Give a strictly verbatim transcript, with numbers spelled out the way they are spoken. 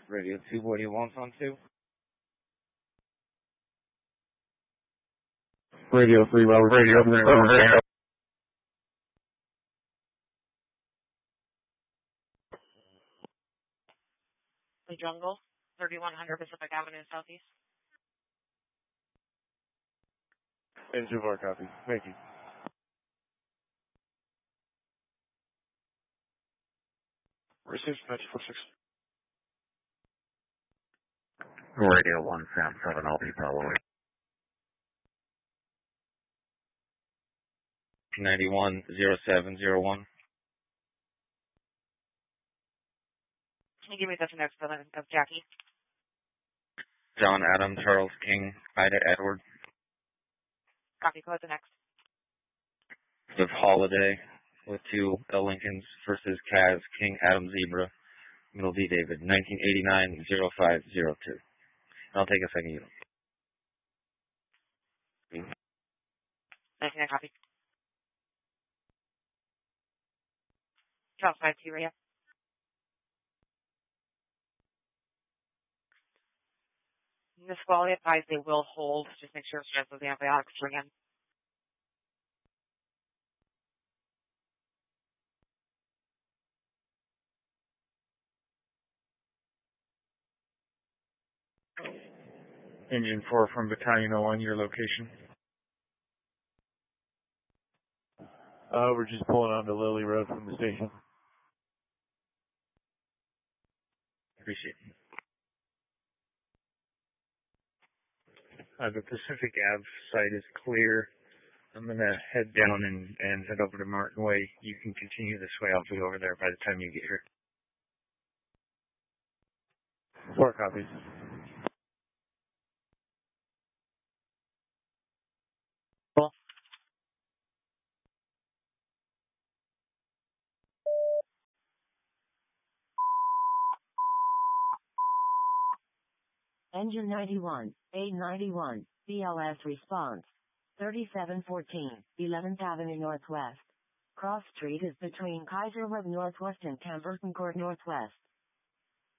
Radio two, what do you want on two? Radio three, well, radio three, well, radio. The Jungle, thirty-one hundred Pacific Avenue Southeast. And two more copies. Thank you. Received match four six. Radio one Sam seven, I'll be following. ninety-one zero seven zero one. Can you give me the next spelling of Jackie? John Adam Charles King Ida Edward. Copy, code the next. With Holiday with two L Lincolns versus Kaz King Adam Zebra. Middle D David. nineteen eighty-nine zero five zero two. I'll take a second unit. nineteen, copy. Charles five two, radio. Miss Quality advised they will hold. Just make sure it's just with the antibiotics ring in. Engine four from Battalion oh one, your location? Uh, we're just pulling onto Lily Road from the station. Appreciate it. Uh, the Pacific Ave site is clear. I'm going to head down and, and head over to Martin Way. You can continue this way. I'll be over there by the time you get here. Four copies. Cool. Engine ninety-one, A ninety-one, B L S response. thirty-seven fourteen, eleventh Avenue Northwest. Cross Street is between Kaiser Road Northwest and Camberton Court Northwest.